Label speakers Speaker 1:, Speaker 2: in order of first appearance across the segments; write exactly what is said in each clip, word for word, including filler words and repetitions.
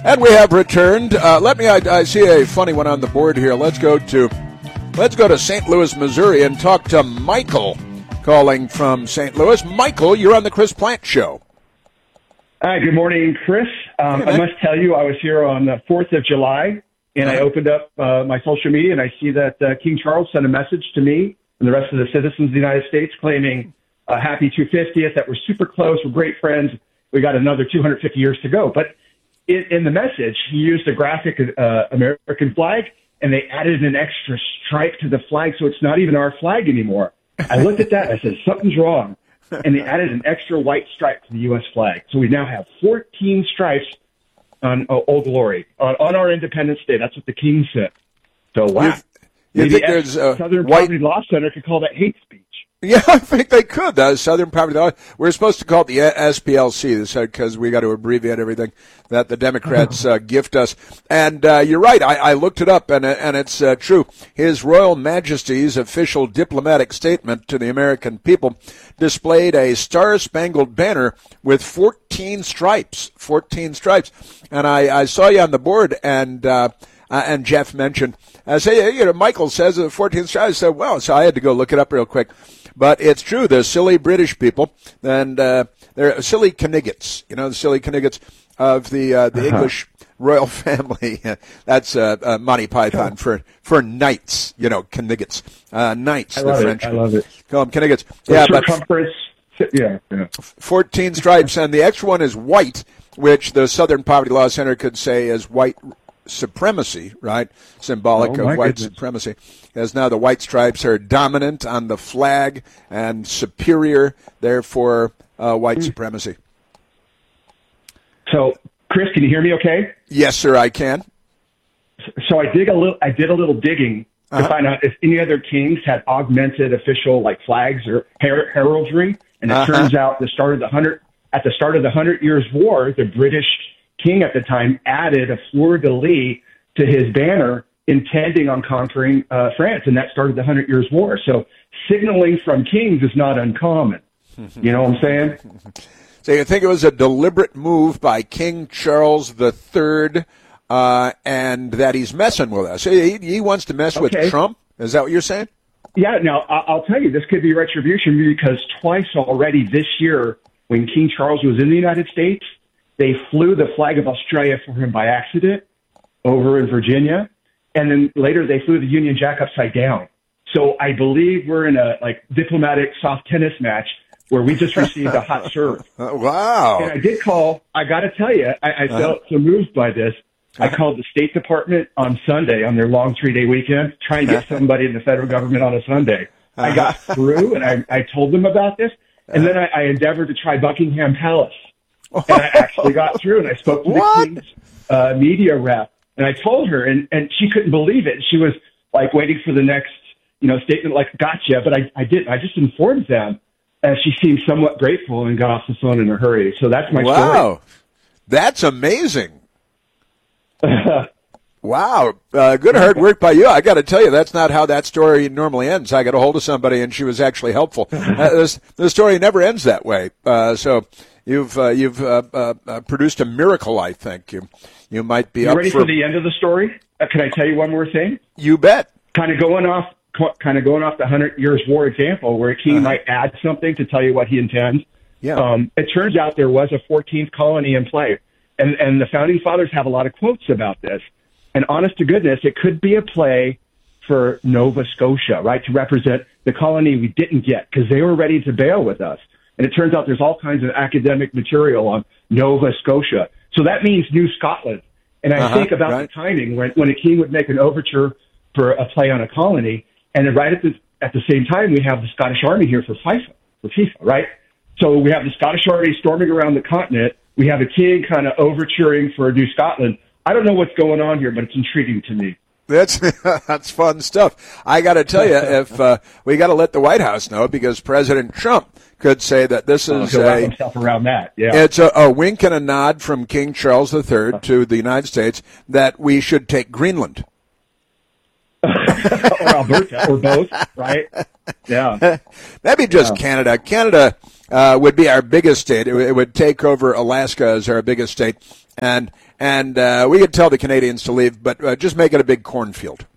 Speaker 1: And we have returned. Uh, let me, I, I see a funny one on the board here. Let's go to, let's go to Saint Louis, Missouri, and talk to Michael calling from Saint Louis. Michael, you're on the Chris Plante Show.
Speaker 2: Hi, good morning, Chris. Um,
Speaker 1: hey,
Speaker 2: I must tell you, I was here on the fourth of July, and I opened up uh, my social media, and I see that uh, King Charles sent a message to me and the rest of the citizens of the United States claiming uh, happy two hundred fiftieth, that we're super close, we're great friends, we got another two hundred fifty years to go. But in, in the message, he used a graphic uh, American flag, and they added an extra stripe to the flag, so it's not even our flag anymore. I looked at that, and I said, something's wrong. And they added an extra white stripe to the U S flag. So we now have fourteen stripes on uh, Old Glory, on, on our Independence Day. That's what the King said. So, wow.
Speaker 1: You, you
Speaker 2: Maybe
Speaker 1: think there's a
Speaker 2: Southern
Speaker 1: white...
Speaker 2: Poverty Law Center could call that hate speech.
Speaker 1: Yeah, I think they could. The Southern Poverty Law. We're supposed to call it the S P L C because we got to abbreviate everything that the Democrats uh, gift us. And uh, you're right. I, I looked it up, and and it's uh, true. His Royal Majesty's official diplomatic statement to the American people displayed a star-spangled banner with fourteen stripes. fourteen stripes. And I, I saw you on the board, and uh, uh, and Jeff mentioned. I say, you know, Michael says the fourteen stripes. I said, well, so I had to go look it up real quick. But it's true, the silly British people, and uh, they're silly Kniggets, you know, the silly Kniggets of the uh, the uh-huh. English royal family. That's uh, uh, Monty Python oh. for for knights, you know, Kniggets. Uh, knights,
Speaker 2: I
Speaker 1: the
Speaker 2: love
Speaker 1: French.
Speaker 2: It. I love it.
Speaker 1: Call them Kniggets.
Speaker 2: The
Speaker 1: yeah,
Speaker 2: circumference, but yeah, yeah.
Speaker 1: fourteen stripes, and the extra one is white, which the Southern Poverty Law Center could say is white supremacy, right? Symbolic
Speaker 2: oh,
Speaker 1: of white
Speaker 2: goodness.
Speaker 1: supremacy. As now the white stripes are dominant on the flag and superior, therefore, uh, white mm. supremacy.
Speaker 2: So, Chris, can you hear me okay?
Speaker 1: Yes, sir, I can.
Speaker 2: So I dig a little. I did a little digging to uh-huh. find out if any other kings had augmented official like flags or her- heraldry, and it uh-huh. turns out the start of the hundred at the start of the Hundred Years' War, the British king at the time added a fleur-de-lis to his banner, intending on conquering uh, France, and that started the Hundred Years' War. So signaling from kings is not uncommon. You know what I'm saying?
Speaker 1: So you think it was a deliberate move by King Charles the Third, uh, and that he's messing with us? He, he wants to mess
Speaker 2: okay.
Speaker 1: with Trump? Is that what you're saying?
Speaker 2: Yeah, now, I'll tell you, this could be retribution because twice already this year, when King Charles was in the United States, they flew the flag of Australia for him by accident over in Virginia, and then later they flew the Union Jack upside down. So I believe we're in a like diplomatic soft tennis match where we just received a hot serve.
Speaker 1: Wow.
Speaker 2: And I did call, I got to tell you, I, I felt uh-huh. so moved by this. I called the State Department on Sunday on their long three-day weekend, trying to get somebody in the federal government on a Sunday. I got through, and I, I told them about this, and then I, I endeavored to try Buckingham Palace. And I actually got through, and I spoke to the
Speaker 1: what?
Speaker 2: King's uh, media rep, and I told her, and, and she couldn't believe it. She was, like, waiting for the next, you know, statement, like, gotcha, but I, I didn't. I just informed them, and she seemed somewhat grateful and got off the phone in a hurry. So that's my
Speaker 1: wow.
Speaker 2: story.
Speaker 1: Wow. That's amazing. Wow. Uh, good hard work by you. I got to tell you, that's not how that story normally ends. I got a hold of somebody, and she was actually helpful. Uh, this, the story never ends that way. Uh, so you've uh, you've uh, uh, produced a miracle, I think. You you might be
Speaker 2: you
Speaker 1: up
Speaker 2: ready
Speaker 1: for...
Speaker 2: for the end of the story? Uh, can I tell you one more thing?
Speaker 1: You bet.
Speaker 2: Kind of going off, kind of going off the Hundred Years' War example, where a king uh-huh. might add something to tell you what he intends.
Speaker 1: Yeah.
Speaker 2: Um, it turns out there was a fourteenth colony in play, and and the founding fathers have a lot of quotes about this. And honest to goodness, it could be a play for Nova Scotia, right, to represent the colony we didn't get because they were ready to bail with us. And it turns out there's all kinds of academic material on Nova Scotia. So that means New Scotland. And I uh-huh, think about right. the timing when, when a king would make an overture for a play on a colony, and then right at the at the same time we have the Scottish Army here for FIFA, for FIFA, right? So we have the Scottish Army storming around the continent. We have a king kind of overturing for New Scotland. I don't know what's going on here, but it's intriguing to me.
Speaker 1: That's that's fun stuff. I got to tell you, if uh, we got to let the White House know, because President Trump could say that this is
Speaker 2: oh,
Speaker 1: a
Speaker 2: himself around that. Yeah,
Speaker 1: it's a, a wink and a nod from King Charles the Third to the United States that we should take Greenland
Speaker 2: or Alberta or both, right? Yeah,
Speaker 1: maybe just
Speaker 2: yeah.
Speaker 1: Canada. Canada uh, would be our biggest state. It, w- it would take over Alaska as our biggest state, and and uh, we could tell the Canadians to leave, but uh, just make it a big cornfield.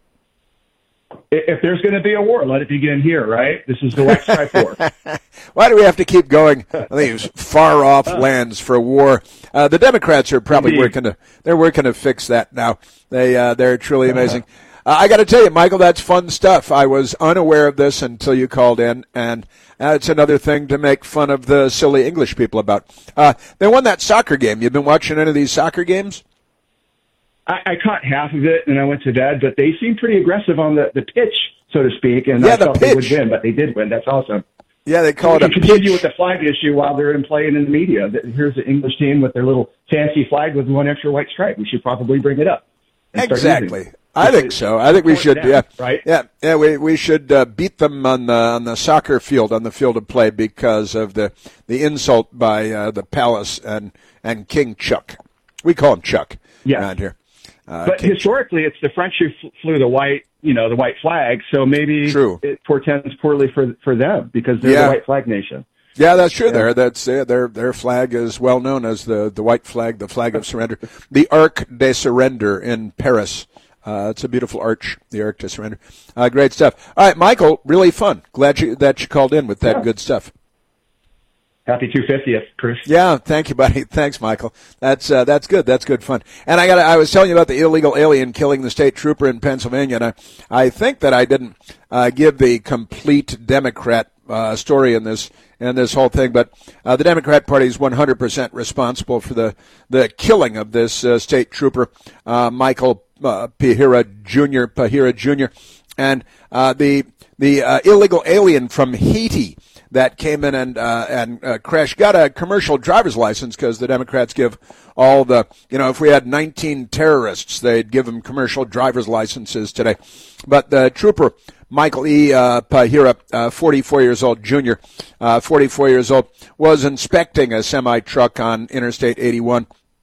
Speaker 2: If there's going to be a war, let it begin here, right? This is the White Stripe War.
Speaker 1: Why do we have to keep going these far off lands for war? Uh, the Democrats are probably
Speaker 2: Indeed.
Speaker 1: working to they're working to fix that now. They uh, they're truly amazing. Uh, I got to tell you, Michael, that's fun stuff. I was unaware of this until you called in, and uh, it's another thing to make fun of the silly English people about. Uh, they won that soccer game. You've been watching any of these soccer games?
Speaker 2: I, I caught half of it, and I went to bed, but they seemed pretty aggressive on the, the pitch, so to speak, and
Speaker 1: Yeah,
Speaker 2: I
Speaker 1: the
Speaker 2: thought they would
Speaker 1: pitch.
Speaker 2: win, but they did win. That's awesome.
Speaker 1: Yeah, they call
Speaker 2: We
Speaker 1: it a
Speaker 2: can continue
Speaker 1: pitch.
Speaker 2: with the flag issue while they're in playing in the media. Here's the English team with their little fancy flag with one extra white stripe. We should probably bring it up. and start using
Speaker 1: Exactly.
Speaker 2: it.
Speaker 1: I think so. I think we should.
Speaker 2: Down,
Speaker 1: Yeah,
Speaker 2: right?
Speaker 1: Yeah, yeah. We we should uh, beat them on the on the soccer field, on the field of play, because of the the insult by uh, the Palace and and King Chuck. We call him Chuck
Speaker 2: Yeah.
Speaker 1: around here. Uh,
Speaker 2: But
Speaker 1: King
Speaker 2: historically, it's the French who f- flew the white, you know, the white flag. So maybe
Speaker 1: True.
Speaker 2: it portends poorly for for them because they're
Speaker 1: Yeah.
Speaker 2: the white flag nation.
Speaker 1: Yeah, that's true. There, that's uh, their their flag is well known as the the white flag, the flag of surrender, the Arc de Surrender in Paris. Uh, it's a beautiful arch, the Arc de Surrender. Uh, great stuff. All right, Michael, really fun. Glad you that you called in with that
Speaker 2: Yeah.
Speaker 1: good stuff.
Speaker 2: Happy two hundred fiftieth, Chris.
Speaker 1: Yeah, thank you, buddy. Thanks, Michael. That's uh, that's good. That's good fun. And I got I was telling you about the illegal alien killing the state trooper in Pennsylvania, and I, I think that I didn't uh, give the complete Democrat uh, story in this in this whole thing, but uh, the Democrat Party is one hundred percent responsible for the the killing of this uh, state trooper, uh, Michael uh, Pahira Junior Pahira Junior, and uh, the the uh, illegal alien from Haiti that came in and uh, and uh, crashed, got a commercial driver's license, because the Democrats give all the, you know, if we had nineteen terrorists, they'd give them commercial driver's licenses today. But the trooper, Michael E. Uh, Pahira, uh, forty-four years old, junior, uh, forty-four years old, was inspecting a semi-truck on Interstate eighty-one,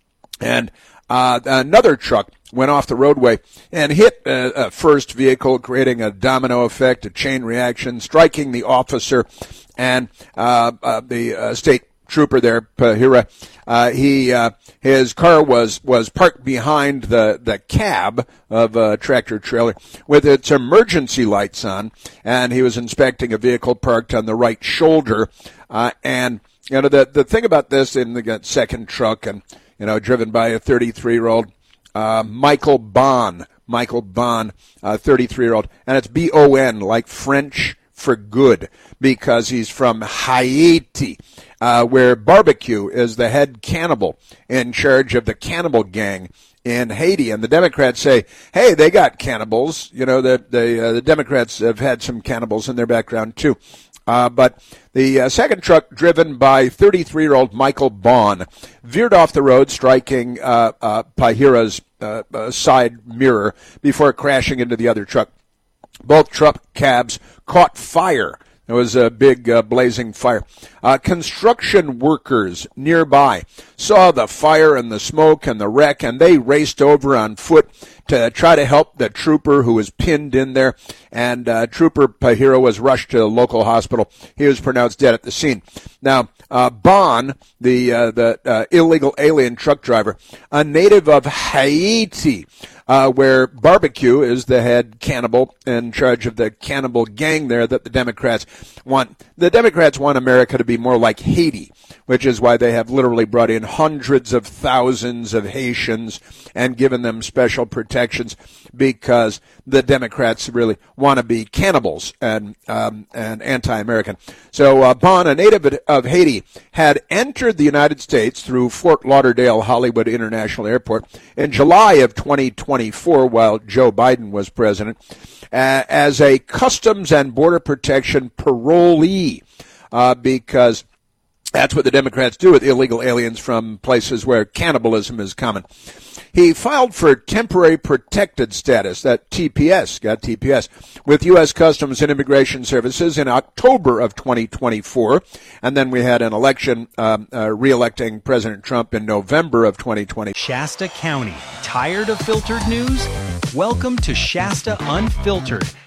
Speaker 1: and uh, another truck went off the roadway and hit a, a first vehicle, creating a domino effect, a chain reaction, striking the officer and uh, uh, the uh, state trooper there, Pahira. Uh, he uh, his car was was parked behind the the cab of a tractor trailer with its emergency lights on, and he was inspecting a vehicle parked on the right shoulder. Uh, and you know the the thing about this, in the second truck, and you know, driven by a thirty-three-year-old uh, Michael Bon, Michael Bon, uh, thirty-three-year-old, and it's B O N, like French for good, because he's from Haiti, uh, where Barbecue is the head cannibal in charge of the cannibal gang in Haiti. And the Democrats say, hey, they got cannibals. You know, the the, uh, the Democrats have had some cannibals in their background too. Uh, but the uh, second truck, driven by thirty-three-year-old Michael Bon, veered off the road, striking uh, uh, Pahira's uh, uh, side mirror before crashing into the other truck. Both truck cabs caught fire. There was a big uh, blazing fire. Uh, construction workers nearby saw the fire and the smoke and the wreck, and they raced over on foot to try to help the trooper who was pinned in there. And uh, Trooper Pahira was rushed to the local hospital. He was pronounced dead at the scene. Now, uh, Bon, the uh, the uh, illegal alien truck driver, a native of Haiti, Uh, where Barbecue is the head cannibal in charge of the cannibal gang there that the Democrats want. The Democrats want America to be more like Haiti, which is why they have literally brought in hundreds of thousands of Haitians and given them special protections, because the Democrats really want to be cannibals and um, and anti-American. So uh, Bon, a native of Haiti, had entered the United States through Fort Lauderdale Hollywood International Airport in July of twenty twenty-four, while Joe Biden was president, uh, as a Customs and Border Protection parolee, uh, because that's what the Democrats do with illegal aliens from places where cannibalism is common. He filed for temporary protected status, that T P S, got T P S, with U S Customs and Immigration Services in October of twenty twenty-four. And then we had an election um, uh, re-electing President Trump in November of twenty twenty.
Speaker 3: Shasta County. Tired of filtered news? Welcome to Shasta Unfiltered,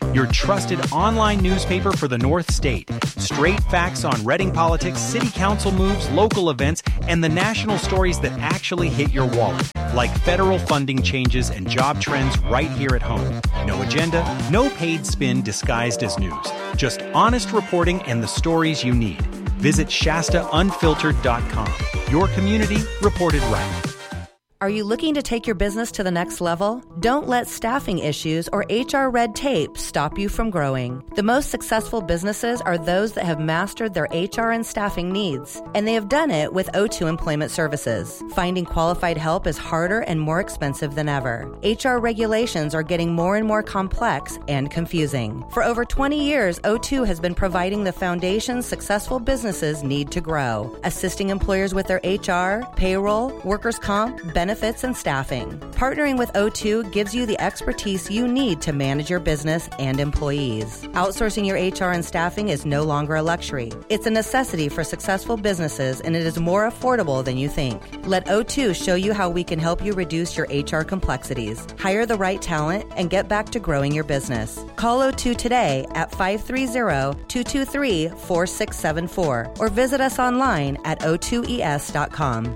Speaker 3: your trusted online newspaper for the North State. Straight facts on Reading politics, city council moves, local events, and the national stories that actually hit your wallet, like federal funding changes and job trends right here at home. No agenda, no paid spin disguised as news. Just honest reporting and the stories you need. Visit Shasta Unfiltered dot com. Your community reported right.
Speaker 4: Are you looking to take your business to the next level? Don't let staffing issues or H R red tape stop you from growing. The most successful businesses are those that have mastered their H R and staffing needs, and they have done it with O two Employment Services. Finding qualified help is harder and more expensive than ever. H R regulations are getting more and more complex and confusing. For over twenty years, O two has been providing the foundation successful businesses need to grow, assisting employers with their H R, payroll, workers' comp, benefits, benefits, and staffing. Partnering with O two gives you the expertise you need to manage your business and employees. Outsourcing your H R and staffing is no longer a luxury. It's a necessity for successful businesses, and it is more affordable than you think. Let O two show you how we can help you reduce your H R complexities, hire the right talent, and get back to growing your business. Call O two today at five three zero, two two three, four six seven four or visit us online at O two E S dot com.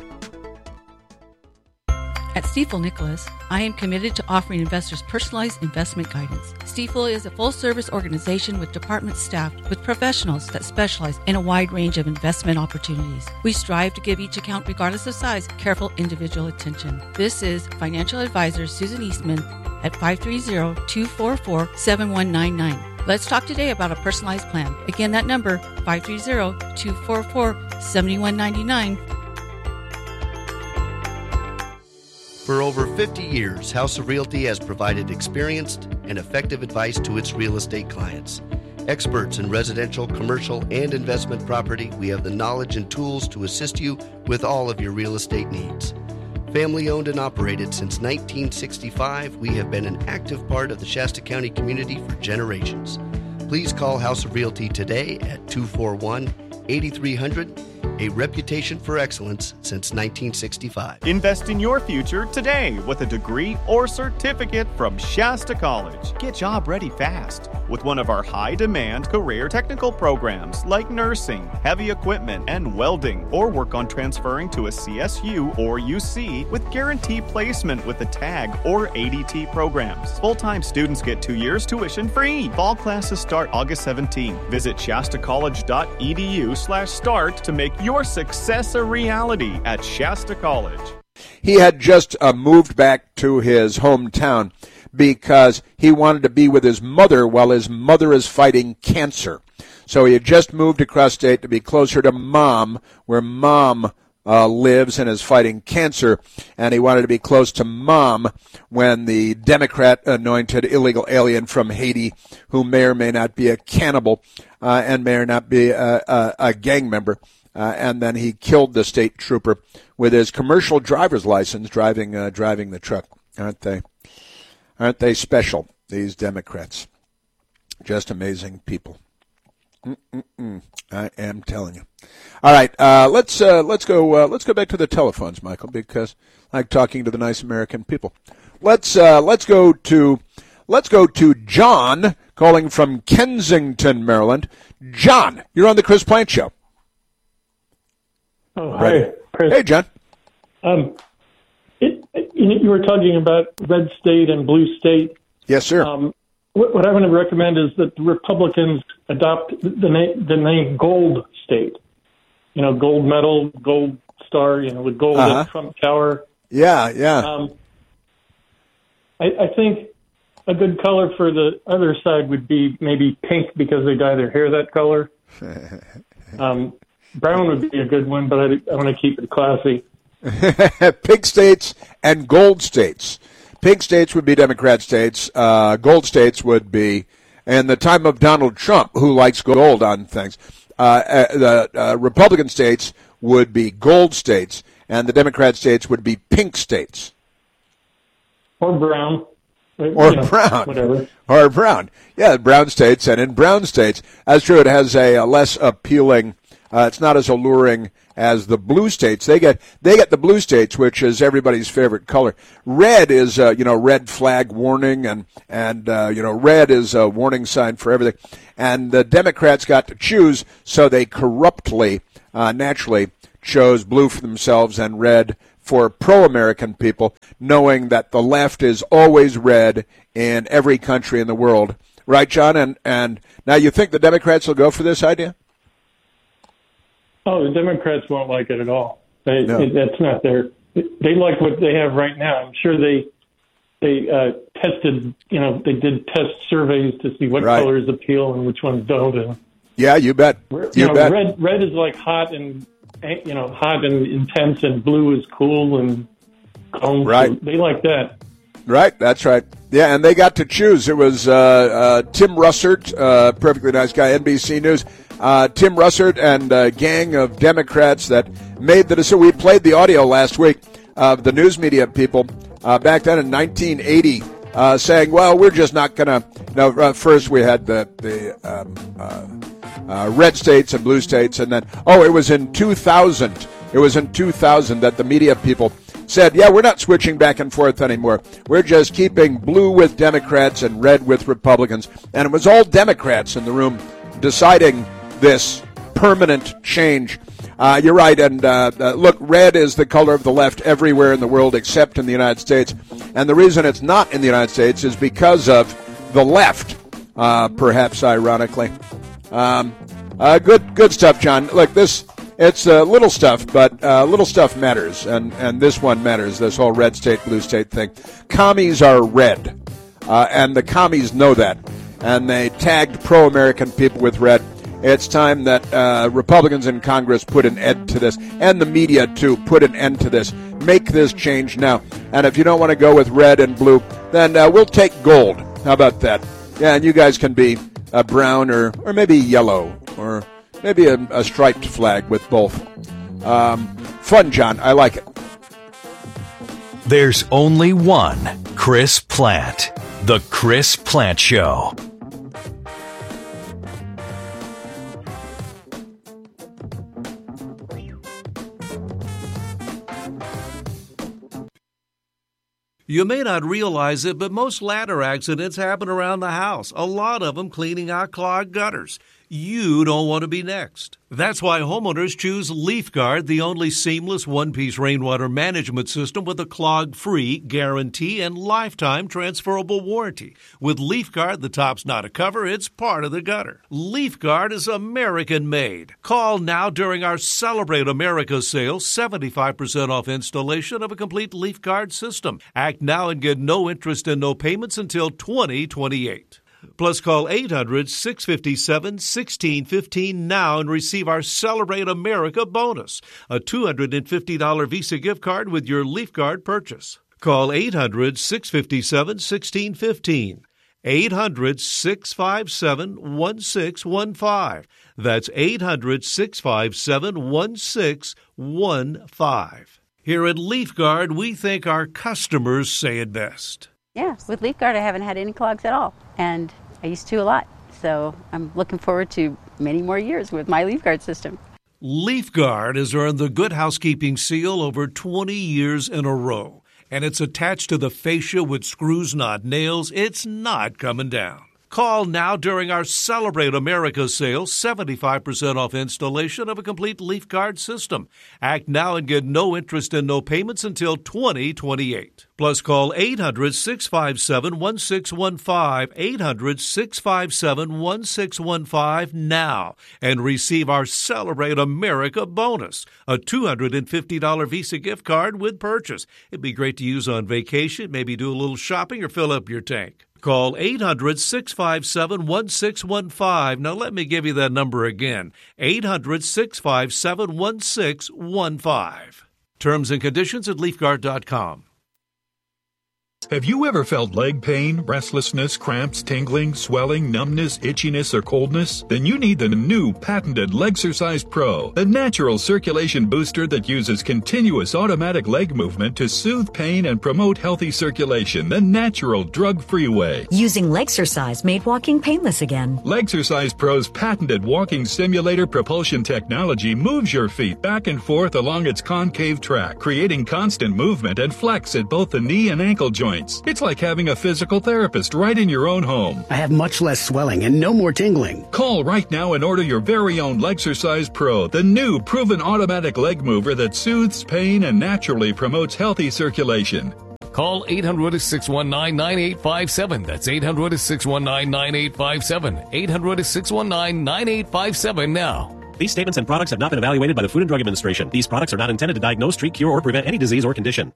Speaker 5: At Stifel Nicholas, I am committed to offering investors personalized investment guidance. Stifel is a full-service organization with departments staffed with professionals that specialize in a wide range of investment opportunities. We strive to give each account, regardless of size, careful individual attention. This is financial advisor Susan Eastman at five three zero, two four four, seven one nine nine. Let's talk today about a personalized plan. Again, that number, five three zero, two four four, seven one nine nine.
Speaker 6: For over fifty years, House of Realty has provided experienced and effective advice to its real estate clients. Experts in residential, commercial, and investment property, we have the knowledge and tools to assist you with all of your real estate needs. Family owned and operated since nineteen sixty-five, we have been an active part of the Shasta County community for generations. Please call House of Realty today at two four one, eight three hundred, a reputation for excellence since nineteen sixty-five.
Speaker 7: Invest in your future today with a degree or certificate from Shasta College. Get job ready fast with one of our high-demand career technical programs like nursing, heavy equipment, and welding, or work on transferring to a C S U or U C with guaranteed placement with the TAG or A D T programs. Full-time students get two years tuition free. Fall classes start August seventeenth. Visit shasta college dot e d u slash start to make your success a reality at Shasta College.
Speaker 1: He had just uh, moved back to his hometown because he wanted to be with his mother while his mother is fighting cancer. So he had just moved across state to be closer to mom, where mom uh, lives and is fighting cancer, and he wanted to be close to mom when the Democrat-anointed illegal alien from Haiti, who may or may not be a cannibal uh, and may or not be a, a, a gang member, Uh, and then he killed the state trooper with his commercial driver's license, driving uh, driving the truck. Aren't they? Aren't they special? These Democrats, just amazing people. Mm-mm-mm. I am telling you. All right, uh, let's uh, let's go uh, let's go back to the telephones, Michael, because I like talking to the nice American people. Let's uh, let's go to let's go to John calling from Kensington, Maryland. John, you're on the Chris Plant Show.
Speaker 8: Oh, hi, Chris.
Speaker 1: Hey, John.
Speaker 8: Um, it, it, you were talking about red state and blue state.
Speaker 1: Yes, sir.
Speaker 8: Um, what, what I want to recommend is that the Republicans adopt the name, the name Gold State. You know, gold medal, gold star, you know, with gold
Speaker 1: uh-huh.
Speaker 8: at Trump Tower.
Speaker 1: Yeah, yeah. Um,
Speaker 8: I, I think a good color for the other side would be maybe pink because they dye their hair that color. um Brown would be a good one, but I, I want to keep it classy.
Speaker 1: Pink states and gold states. Pink states would be Democrat states. Uh, gold states would be, in the time of Donald Trump, who likes gold on things, uh, uh, the uh, Republican states would be gold states, and the Democrat states would be pink states.
Speaker 8: Or brown.
Speaker 1: Or
Speaker 8: you know,
Speaker 1: brown.
Speaker 8: Whatever.
Speaker 1: Or brown. Yeah, brown states, and in brown states, that's true, it has a, a less appealing... Uh, it's not as alluring as the blue states. They get they get the blue states, which is everybody's favorite color. Red is uh, you know red flag warning, and and uh, you know red is a warning sign for everything. And the Democrats got to choose, so they corruptly, uh, naturally, chose blue for themselves and red for pro-American people, knowing that the left is always red in every country in the world. Right, John? And and now you think the Democrats will go for this idea?
Speaker 8: Oh, the Democrats won't like it at all. They,
Speaker 1: No.
Speaker 8: it, that's not their. They like what they have right now. I'm sure they they uh, tested. You know, they did test surveys to see what
Speaker 1: Right.
Speaker 8: colors appeal and which ones don't. And
Speaker 1: Yeah, you bet.
Speaker 8: you
Speaker 1: You
Speaker 8: know,
Speaker 1: bet.
Speaker 8: red red is like hot and you know hot and intense, and blue is cool and calm.
Speaker 1: Right.
Speaker 8: So they like that.
Speaker 1: Right, that's right. Yeah, and they got to choose. It was uh, uh, Tim Russert, uh, perfectly nice guy, N B C News. Uh, Tim Russert and a gang of Democrats that made the decision. We played the audio last week of the news media people uh, back then in nineteen eighty uh, saying, well, we're just not going to. No, uh, first we had the, the um, uh, uh, red states and blue states, and then, oh, it was in two thousand. It was in two thousand that the media people said, yeah, we're not switching back and forth anymore. We're just keeping blue with Democrats and red with Republicans. And it was all Democrats in the room deciding this permanent change. Uh, you're right. And uh, uh, look, red is the color of the left everywhere in the world except in the United States. And the reason it's not in the United States is because of the left, uh, perhaps ironically. Um, uh, good, good stuff, John. Look, this... It's uh, little stuff, but uh, little stuff matters, and, and this one matters, this whole red state, blue state thing. Commies are red, uh, and the commies know that, and they tagged pro-American people with red. It's time that uh, Republicans in Congress put an end to this, and the media, too, put an end to this. Make this change now. And if you don't want to go with red and blue, then uh, we'll take gold. How about that? Yeah, and you guys can be uh, brown or, or maybe yellow or... Maybe a, a striped flag with both. Um, fun, John. I like it.
Speaker 9: There's only one Chris Plante. The Chris Plante Show.
Speaker 10: You may not realize it, but most ladder accidents happen around the house, a lot of them cleaning out clogged gutters. You don't want to be next. That's why homeowners choose LeafGuard, the only seamless one-piece rainwater management system with a clog-free guarantee and lifetime transferable warranty. With LeafGuard, the top's not a cover, it's part of the gutter. LeafGuard is American-made. Call now during our Celebrate America sale, seventy-five percent off installation of a complete LeafGuard system. Act now and get no interest and no payments until twenty twenty-eight. Plus, call eight hundred, six five seven, one six one five now and receive our Celebrate America bonus, a two hundred fifty dollars Visa gift card with your LeafGuard purchase. Call eight hundred, six five seven, one six one five, eight hundred, six five seven, one six one five. That's eight hundred, six five seven, one six one five. Here at LeafGuard, we think our customers say it best.
Speaker 11: Yeah, with LeafGuard, I haven't had any clogs at all, and I used to a lot. So I'm looking forward to many more years with my LeafGuard system.
Speaker 10: LeafGuard has earned the Good Housekeeping seal over twenty years in a row, and it's attached to the fascia with screws, not nails. It's not coming down. Call now during our Celebrate America sale, seventy-five percent off installation of a complete LeafGuard system. Act now and get no interest and no payments until twenty twenty-eight. Plus, call eight hundred, six five seven, one six one five, eight hundred, six five seven, one six one five now and receive our Celebrate America bonus, a two hundred fifty dollars Visa gift card with purchase. It'd be great to use on vacation, maybe do a little shopping or fill up your tank. Call eight hundred, six five seven, one six one five. Now let me give you that number again, eight hundred, six five seven, one six one five. Terms and conditions at leaf guard dot com.
Speaker 12: Have you ever felt leg pain, restlessness, cramps, tingling, swelling, numbness, itchiness, or coldness? Then you need the new patented Legsercise Pro, the natural circulation booster that uses continuous automatic leg movement to soothe pain and promote healthy circulation the natural drug-free way.
Speaker 13: Using Legsercise made walking painless again.
Speaker 12: Legsercise Pro's patented walking simulator propulsion technology moves your feet back and forth along its concave track, creating constant movement and flex at both the knee and ankle joints. It's like having a physical therapist right in your own home.
Speaker 14: I have much less swelling and no more tingling.
Speaker 12: Call right now and order your very own Legsercise Pro, the new proven automatic leg mover that soothes pain and naturally promotes healthy circulation.
Speaker 15: Call eight hundred, six one nine, nine eight five seven. That's eight hundred, six one nine, nine eight five seven. eight hundred, six one nine, nine eight five seven now.
Speaker 16: These statements and products have not been evaluated by the Food and Drug Administration. These products are not intended to diagnose, treat, cure, or prevent any disease or condition.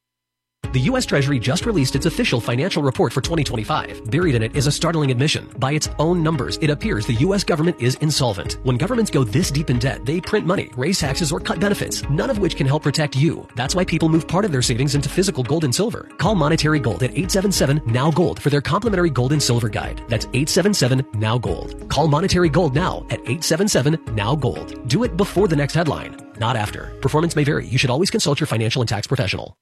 Speaker 17: The U S Treasury just released its official financial report for twenty twenty-five. Buried in it is a startling admission. By its own numbers, it appears the U S government is insolvent. When governments go this deep in debt, they print money, raise taxes, or cut benefits, none of which can help protect you. That's why people move part of their savings into physical gold and silver. Call Monetary Gold at eight seven seven, N O W Gold for their complimentary gold and silver guide. That's eight seven seven, N O W Gold. Call Monetary Gold now at eight seven seven, N O W Gold. Do it before the next headline, not after. Performance may vary. You should always consult your financial and tax professional.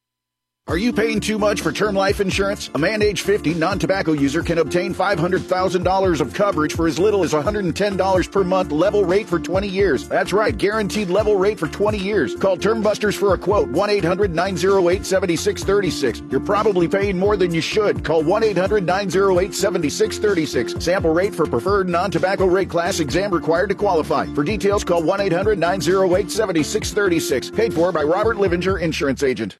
Speaker 18: Are you paying too much for term life insurance? A man age fifty non-tobacco user can obtain five hundred thousand dollars of coverage for as little as one hundred ten dollars per month, level rate for twenty years. That's right, guaranteed level rate for twenty years. Call Term Busters for a quote, one eight hundred, nine oh eight, seven six three six. You're probably paying more than you should. Call one eight hundred, nine oh eight, seven six three six. Sample rate for preferred non-tobacco rate class, exam required to qualify. For details, call one eight hundred, nine oh eight, seven six three six. Paid for by Robert Livinger, Insurance Agent.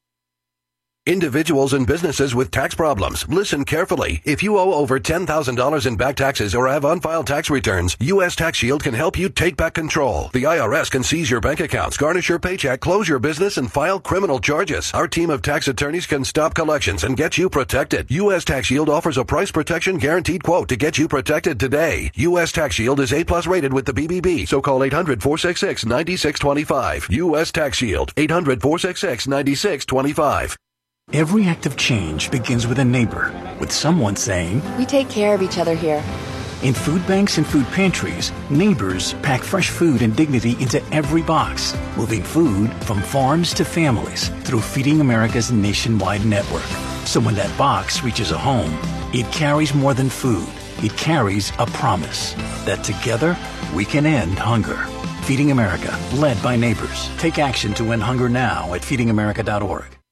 Speaker 19: Individuals and businesses with tax problems, listen carefully. If you owe over ten thousand dollars in back taxes or have unfiled tax returns, U S Tax Shield can help you take back control. The I R S can seize your bank accounts, garnish your paycheck, close your business, and file criminal charges. Our team of tax attorneys can stop collections and get you protected. U S Tax Shield offers a price protection guaranteed quote to get you protected today. U S Tax Shield is A plus rated with the B B B, so call eight hundred, four six six, nine six two five. U S Tax Shield, eight hundred, four six six, nine six two five.
Speaker 20: Every act of change begins with a neighbor, with someone saying,
Speaker 21: "We take care of each other here."
Speaker 20: In food banks and food pantries, neighbors pack fresh food and dignity into every box, moving food from farms to families through Feeding America's nationwide network. So when that box reaches a home, it carries more than food. It carries a promise that together we can end hunger. Feeding America, led by neighbors. Take action to end hunger now at feeding america dot org.